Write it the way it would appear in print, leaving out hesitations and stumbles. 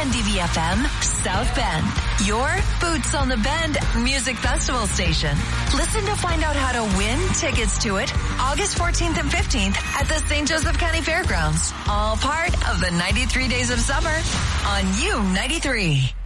WNDV-FM, South Bend. Your Boots on the Bend music festival station. Listen to find out how to win tickets to it August 14th and 15th at the St. Joseph County Fairgrounds. All part of the 93 Days of Summer on U93.